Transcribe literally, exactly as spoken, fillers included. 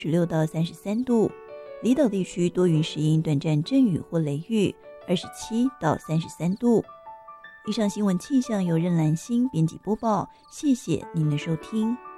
十六到三十三度，离岛地区多云时阴，短暂阵雨或雷雨，二十七到三十三度。以上新闻气象由任兰心编辑播报，谢谢您的收听。